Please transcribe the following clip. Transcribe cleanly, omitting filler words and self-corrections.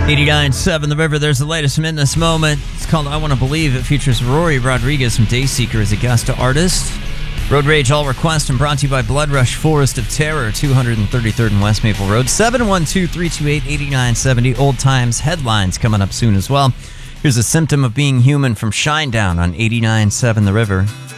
89.7 The River. There's the latest from In This Moment. It's called I Want to Believe. It features Rory Rodriguez from Dayseeker as a guest artist. Road Rage All Request and brought to you by Blood Rush Forest of Terror, 233rd and West Maple Road. 712-328-8970. Old Times headlines coming up soon as well. Here's a symptom of being human from Shinedown on 89.7 The River.